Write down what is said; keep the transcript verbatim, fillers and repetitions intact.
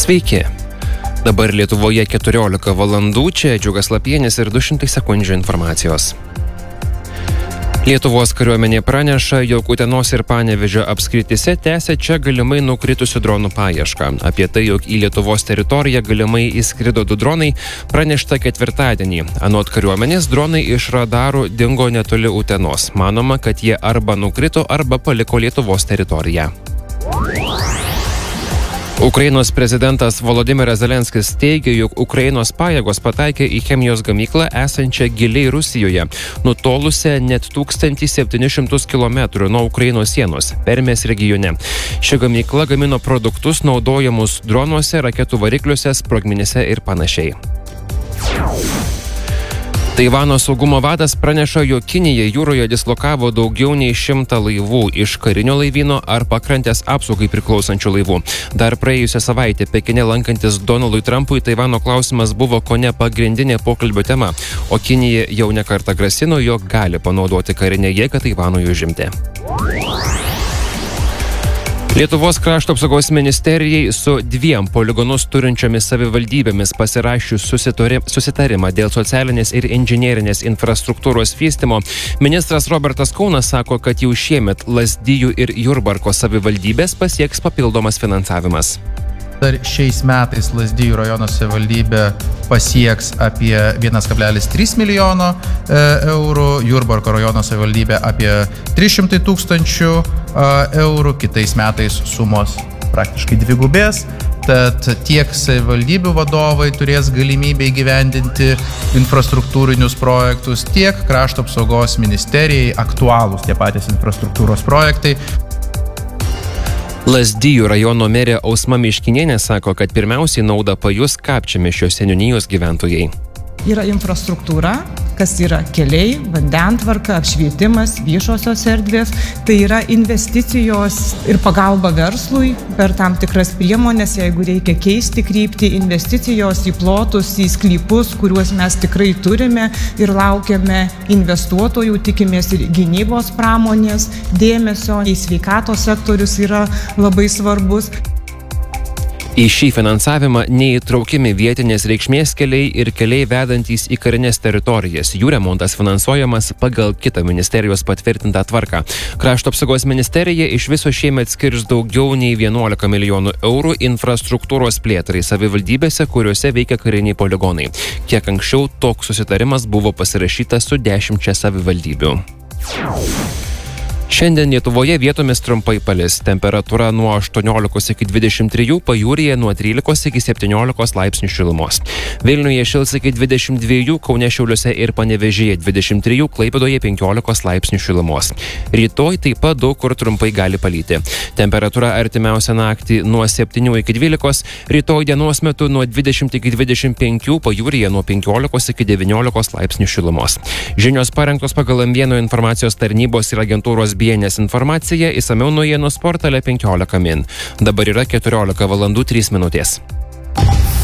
Sveiki. Dabar Lietuvoje keturiolika valandų, čia Džiugas Lapienis ir du šimtai sekundžių informacijos. Lietuvos kariuomenė praneša, jog Utenos ir Panevėžio apskrityse tęsia čia galimai nukritusių dronų paiešką. Apie tai, jog į Lietuvos teritoriją galimai įskrido du dronai, pranešta ketvirtadienį. Anot kariuomenės, dronai iš radarų dingo netoli Utenos. Manoma, kad jie arba nukrito, arba paliko Lietuvos teritoriją. Ukrainos prezidentas Volodymyras Zelenskis teigia, jog Ukrainos pajėgos pataikė į chemijos gamyklą esančią giliai Rusijoje, nutolusią net tūkstantį septynis šimtus kilometrų nuo Ukrainos sienos, Permės regione. Ši gamykla gamino produktus naudojamus dronuose, raketų varikliuose, sprogmenyse ir panašiai. Taivano saugumo vadas praneša, jog Kinija jūroje dislokavo daugiau nei šimtą laivų iš karinio laivyno ar pakrantės apsaugai priklausančių laivų. Dar praėjusią savaitę Pekine lankantis Donaldui Trumpui Taivano klausimas buvo kone pagrindinė pokalbio tema, o Kinija jau ne kartą grasino, jog gali panaudoti karinę jėgą Taivanui užimti. Lietuvos krašto apsaugos ministerijai su dviem poligonus turinčiomis savivaldybėmis pasirašius susitarimą dėl socialinės ir inžinierinės infrastruktūros vystymo, ministras Robertas Kaunas sako, kad jau šiemet Lazdijų ir Jurbarko savivaldybės pasieks papildomas finansavimas. Dar šiais metais Lazdijų rajono savivaldybė pasieks apie vienas kablelis trys milijono eurų, Jurbarko rajono savivaldybė apie trys šimtai tūkstančių eurų, kitais metais sumos praktiškai dvigubės, tad tiek savivaldybių vadovai turės galimybę įgyvendinti infrastruktūrinius projektus, tiek krašto apsaugos ministerijai aktualūs tie patys infrastruktūros projektai. Lazdijų rajono merė Ausma Miškinienė sako, kad pirmiausiai naudą pajus Kapčiamiesčio seniūnijos gyventojai. Yra infrastruktūra, kas yra keliai, vandentvarka, apšvietimas, viešosios erdvės. Tai yra investicijos ir pagalba verslui per tam tikras priemonės, jeigu reikia keisti kryptį, investicijos į plotus, į sklypus, kuriuos mes tikrai turime ir laukiame investuotojų, tikimės ir gynybos pramonės dėmesio. Į sveikatos sektorius yra labai svarbus. Į šį finansavimą neįtraukiami vietinės reikšmės keliai ir keliai vedantys į karinės teritorijas. Jų remontas finansuojamas pagal kitą ministerijos patvirtintą tvarką. Krašto apsaugos ministerija iš viso šiemet skirs daugiau nei vienuolika milijonų eurų infrastruktūros plėtrai savivaldybėse, kuriuose veikia kariniai poligonai. Kiek anksčiau toks susitarimas buvo pasirašytas su dešimčia savivaldybių. Šiandien Lietuvoje vietomis trumpai palis. Temperatūra nuo aštuoniolikos iki dvidešimt trijų, pajūryje nuo trylikos iki septyniolikos laipsnių šilumos. Vilniuje šils iki dvidešimt dviejų, Kaune, Šiauliuose ir Panevėžyje dvidešimt trijų, Klaipėdoje penkiolikos laipsnių šilumos. Rytoj taip pat daug kur trumpai gali palyti. Temperatūra artimiausią naktį nuo septynių iki dvylikos, rytoj dienos metu nuo dvidešimt iki dvidešimt penkių, pajūryje nuo penkiolikos iki devyniolikos laipsnių šilumos. Žinios parengtos pagal M vienas informacijos tarnybos ir agentūros B N S informacija, išsamiau naujienų portale penkiolika min. Dabar yra keturiolika valandų trys minutės.